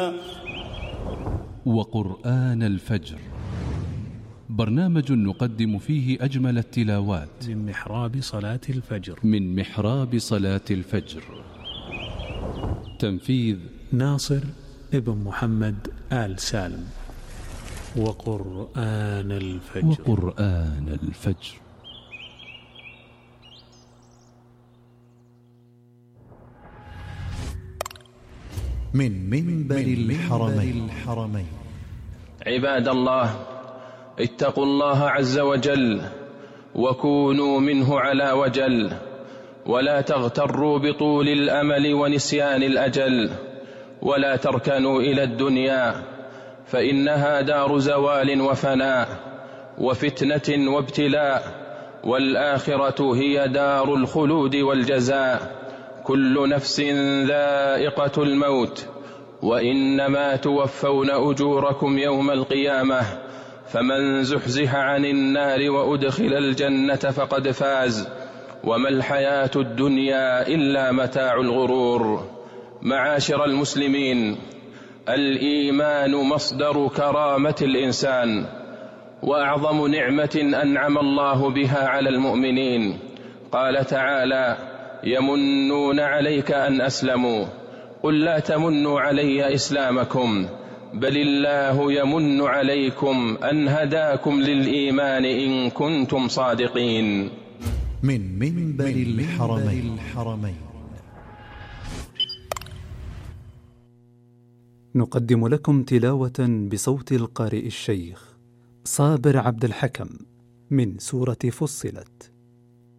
وقرآن الفجر، برنامج نقدم فيه أجمل التلاوات من محراب صلاة الفجر. تنفيذ ناصر ابن محمد آل سالم. وقرآن الفجر. من منبر الحرمين. عباد الله، اتقوا الله عز وجل وكونوا منه على وجل، ولا تغتروا بطول الأمل ونسيان الأجل، ولا تركنوا إلى الدنيا فإنها دار زوال وفناء وفتنة وابتلاء، والآخرة هي دار الخلود والجزاء. كل نفس ذائقة الموت، وإنما توفون أجوركم يوم القيامة، فمن زحزح عن النار وأدخل الجنة فقد فاز، وما الحياة الدنيا إلا متاع الغرور. معاشر المسلمين، الإيمان مصدر كرامة الإنسان، وأعظم نعمة أنعم الله بها على المؤمنين. قال تعالى: يمنون عليك أن أسلموا، قل لا تمنوا علي إسلامكم، بل الله يمن عليكم أن هداكم للإيمان إن كنتم صادقين. من منبر الحرمين. نقدم لكم تلاوة بصوت القارئ الشيخ صابر عبد الحكم من سورة فصلت.